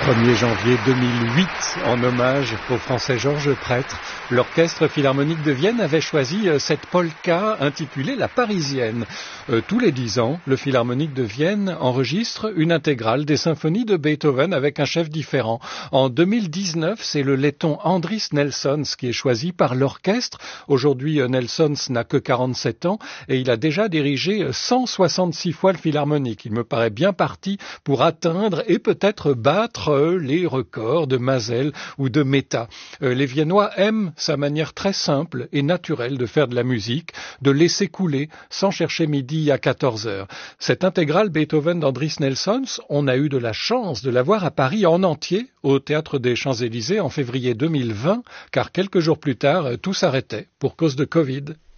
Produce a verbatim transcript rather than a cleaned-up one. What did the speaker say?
premier janvier deux mille huit, en hommage au Français Georges Prêtre, l'Orchestre Philharmonique de Vienne avait choisi cette polka intitulée La Parisienne. Euh, tous les dix ans, le Philharmonique de Vienne enregistre une intégrale des symphonies de Beethoven avec un chef différent. En deux mille dix-neuf, c'est le letton Andris Nelsons qui est choisi par l'orchestre. Aujourd'hui, Nelsons n'a que quarante-sept ans et il a déjà dirigé cent soixante-six fois le Philharmonique. Il me paraît bien parti pour atteindre et peut-être battre les records de Mazel ou de Mehta. Les Viennois aiment sa manière très simple et naturelle de faire de la musique, de laisser couler sans chercher midi à quatorze heures. Cette intégrale Beethoven d'Andris Nelsons, on a eu de la chance de la voir à Paris en entier, au Théâtre des Champs-Élysées en février deux mille vingt, car quelques jours plus tard, tout s'arrêtait pour cause de Covid.